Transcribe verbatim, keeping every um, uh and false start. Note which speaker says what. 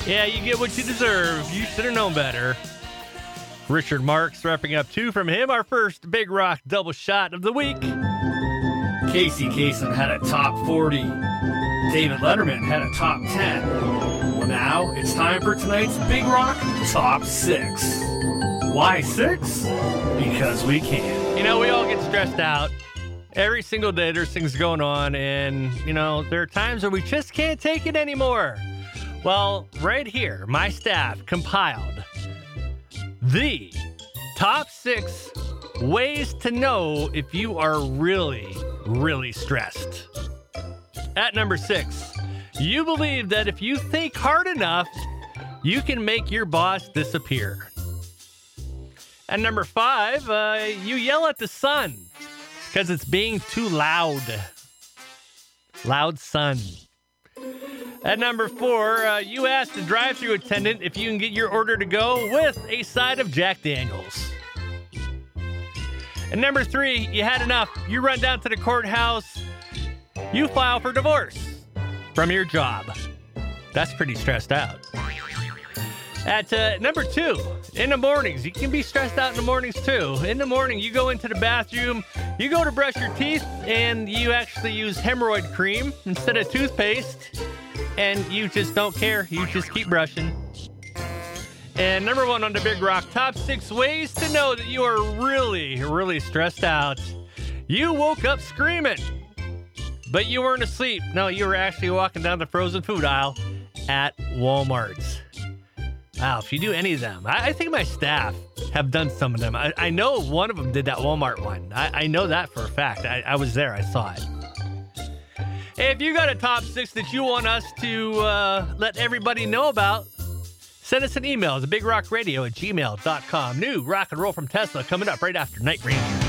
Speaker 1: Yeah, you get what you deserve. You should have known better. Richard Marks wrapping up two from him. Our first Big Rock double shot of the week.
Speaker 2: Casey Kasem had a top forty. David Letterman had a top ten. Well, now it's time for tonight's Big Rock top six. Why six? Because we can.
Speaker 1: You know, we all get stressed out. Every single day there's things going on, and, you know, there are times where we just can't take it anymore. Well, right here, my staff compiled the top six ways to know if you are really, really stressed. At number six, you believe that if you think hard enough, you can make your boss disappear. At number five, uh, you yell at the sun because it's being too loud. Loud sun. At number four, uh, you ask the drive-thru attendant if you can get your order to go with a side of Jack Daniels. And number three, you had enough. You run down to the courthouse. You file for divorce from your job. That's pretty stressed out. At uh, number two, in the mornings, you can be stressed out in the mornings too. In the morning, you go into the bathroom, you go to brush your teeth, and you actually use hemorrhoid cream instead of toothpaste. And you just don't care. You just keep brushing. And number one on the Big Rock, top six ways to know that you are really, really stressed out. You woke up screaming, but you weren't asleep. No, you were actually walking down the frozen food aisle at Walmart's. Wow, if you do any of them, I, I think my staff have done some of them. I, I know one of them did that Walmart one. I, I know that for a fact. I, I was there. I saw it. If you got a top six that you want us to uh, let everybody know about, send us an email to bigrockradio at gmail dot com. New rock and roll from Tesla coming up right after Night Ranger.